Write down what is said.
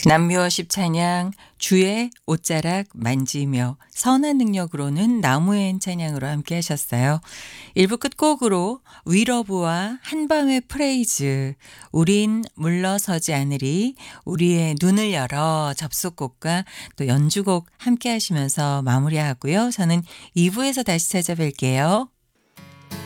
남묘십 찬양 주의 옷자락 만지며 선한 능력으로는 나무엔 찬양으로 함께 하셨어요. 1부 끝곡으로 위러브와 한밤의 프레이즈 우린 물러서지 않으리 우리의 눈을 열어 접속곡과 또 연주곡 함께 하시면서 마무리하고요. 저는 2부에서 다시 찾아뵐게요.